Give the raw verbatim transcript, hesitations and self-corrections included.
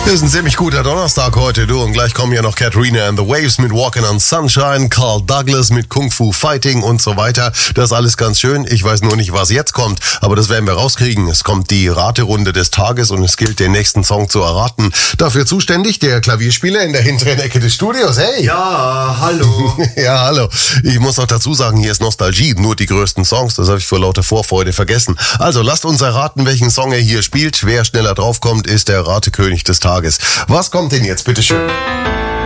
Ist ein ziemlich guter Donnerstag heute, du. Und gleich kommen ja noch Katrina and the Waves mit Walking on Sunshine, Carl Douglas mit Kung Fu Fighting und so weiter. Das ist alles ganz schön. Ich weiß nur nicht, was jetzt kommt, aber das werden wir rauskriegen. Es kommt die Raterunde des Tages und es gilt, den nächsten Song zu erraten. Dafür zuständig der Klavierspieler in der hinteren Ecke des Studios. Hey! Ja, hallo. Ja, hallo. Ich muss auch dazu sagen, hier ist Nostalgie, nur die größten Songs. Das habe ich vor lauter Vorfreude vergessen. Also lasst uns erraten, welchen Song er hier spielt. Wer schneller draufkommt, ist der Ratekönig des Tages. Was kommt denn jetzt, bitteschön?